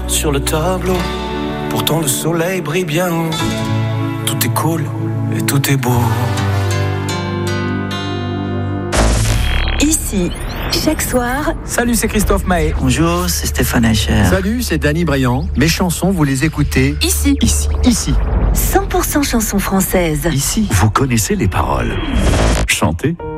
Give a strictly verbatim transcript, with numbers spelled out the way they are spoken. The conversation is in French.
sur le tableau. Pourtant le soleil brille bien haut. Tout est cool et tout est beau. Ici, chaque soir. Salut, c'est Christophe Maé. Bonjour, c'est Stéphane Echer. Salut, c'est Danny Briand. Mes chansons, vous les écoutez Ici. Ici. Ici. cent pour cent chansons françaises. Ici, vous connaissez les paroles. Chantez.